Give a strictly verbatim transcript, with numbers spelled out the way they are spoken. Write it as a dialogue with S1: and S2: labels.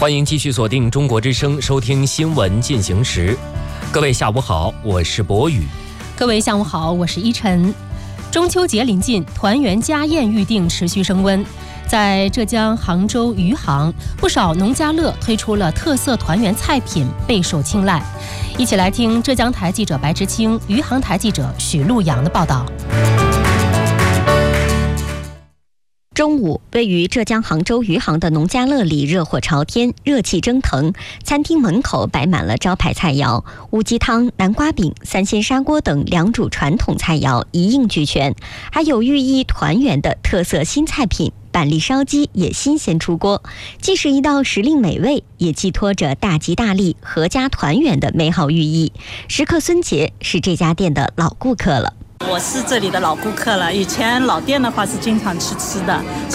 S1: 欢迎继续锁定中国之声，收听新闻进行时。各位下午好，我是博宇。
S2: 各位下午好，我是依晨。中秋节临近，团圆家宴预订持续升温。在浙江杭州余杭，不少农家乐推出了特色团圆菜品，备受青睐。一起来听浙江台记者白之清、余杭台记者许路阳的报道。
S3: 中午，位于浙江杭州余杭的农家乐里热火朝天，热气蒸腾。餐厅门口摆满了招牌菜肴，乌鸡汤、南瓜饼、三鲜砂锅等良渚传统菜肴一应俱全，还有寓意团圆的特色新菜品。板栗烧鸡也新鲜出锅，既是一道时令美味，也寄托着大吉大利、阖家团圆的美好寓意。食客孙杰是这家店的老顾客了。
S4: 我是这里的老顾客了，以前老店的话是经常去吃的。